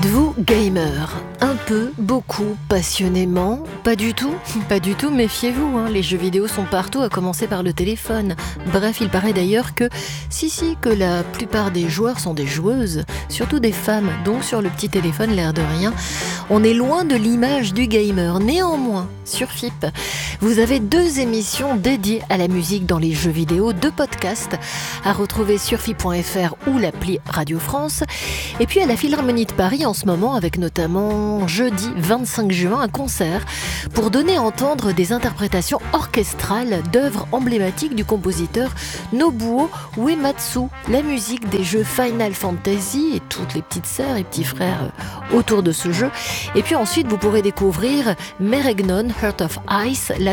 Êtes-vous gamer? Un peu, beaucoup, passionnément? Pas du tout? Pas du tout, méfiez-vous, les jeux vidéo sont partout, à commencer par le téléphone. Bref, il paraît d'ailleurs que, que la plupart des joueurs sont des joueuses, surtout des femmes, donc sur le petit téléphone, l'air de rien. On est loin de l'image du gamer. Néanmoins, sur FIP, vous avez 2 émissions dédiées à la musique dans les jeux vidéo, 2 podcasts à retrouver sur FIP.fr ou l'appli Radio France. Et puis à la Philharmonie de Paris en ce moment, avec notamment jeudi 25 juin un concert pour donner à entendre des interprétations orchestrales d'œuvres emblématiques du compositeur Nobuo Uematsu, la musique des jeux Final Fantasy et toutes les petites sœurs et petits frères autour de ce jeu. Et puis ensuite vous pourrez découvrir Meregnon Heart of Ice, la